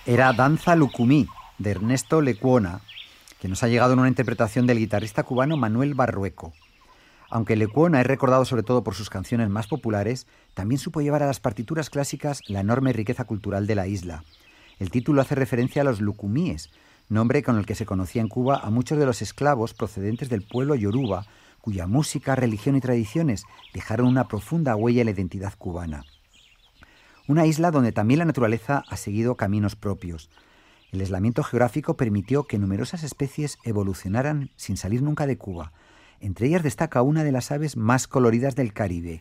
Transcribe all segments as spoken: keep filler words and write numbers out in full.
Era Danza Lucumí, de Ernesto Lecuona, que nos ha llegado en una interpretación del guitarrista cubano Manuel Barrueco. Aunque Lecuona es recordado sobre todo por sus canciones más populares, también supo llevar a las partituras clásicas la enorme riqueza cultural de la isla. El título hace referencia a los lucumíes, nombre con el que se conocía en Cuba a muchos de los esclavos procedentes del pueblo yoruba, cuya música, religión y tradiciones dejaron una profunda huella en la identidad cubana. Una isla donde también la naturaleza ha seguido caminos propios. El aislamiento geográfico permitió que numerosas especies evolucionaran sin salir nunca de Cuba. Entre ellas destaca una de las aves más coloridas del Caribe.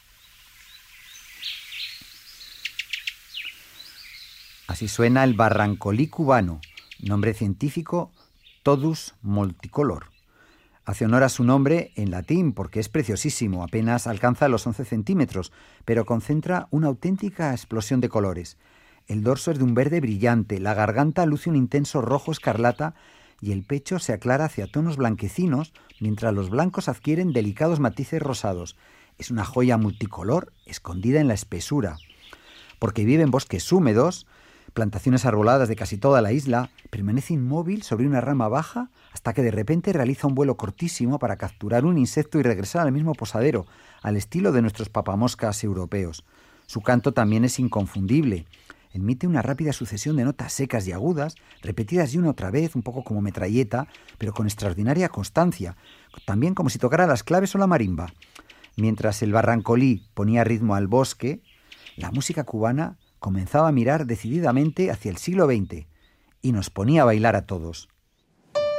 Así suena el barrancolí cubano, nombre científico Todus multicolor. Hace honor a su nombre en latín porque es preciosísimo, apenas alcanza los once centímetros, pero concentra una auténtica explosión de colores. El dorso es de un verde brillante, la garganta luce un intenso rojo escarlata y el pecho se aclara hacia tonos blanquecinos, mientras los blancos adquieren delicados matices rosados. Es una joya multicolor escondida en la espesura. Porque vive en bosques húmedos, plantaciones arboladas de casi toda la isla, permanece inmóvil sobre una rama baja hasta que de repente realiza un vuelo cortísimo para capturar un insecto y regresar al mismo posadero, al estilo de nuestros papamoscas europeos. Su canto también es inconfundible. Emite una rápida sucesión de notas secas y agudas, repetidas de una otra vez, un poco como metralleta, pero con extraordinaria constancia, también como si tocara las claves o la marimba. Mientras el barrancolí ponía ritmo al bosque, la música cubana comenzaba a mirar decididamente hacia el siglo veinte y nos ponía a bailar a todos.